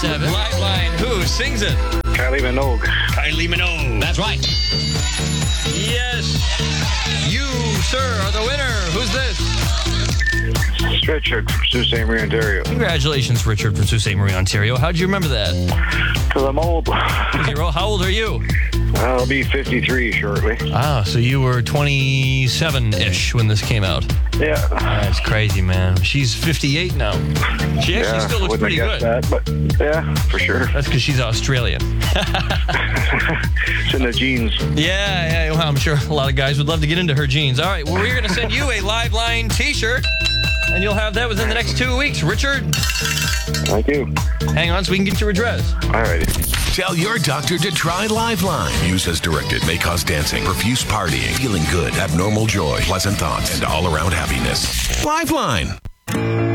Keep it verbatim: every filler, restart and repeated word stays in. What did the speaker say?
seven. Lifeline, who sings it? Kylie Minogue. Kylie Minogue. That's right. Yes. You, sir, are the winner. Who's this? It's Richard from Sault Ste. Marie, Ontario. Congratulations, Richard from Sault Ste. Marie, Ontario. How'd you remember that? Because I'm old. Zero. How old are you? I'll be fifty-three shortly. Ah, so you were twenty-seven-ish when this came out. Yeah. That's crazy, man. She's fifty-eight now. She actually yeah, still looks wouldn't pretty have good. guessed that, but yeah, for sure. That's because she's Australian. It's in the genes. Yeah, yeah. Well, I'm sure a lot of guys would love to get into her jeans. All right, well, we're going to send you a Live Line t-shirt, and you'll have that within the next two weeks. Richard, Thank you. hang on so we can get your address. All righty. Tell your doctor to try Liveline. Use as directed may cause dancing, profuse partying, feeling good, abnormal joy, pleasant thoughts, and all-around happiness. Liveline.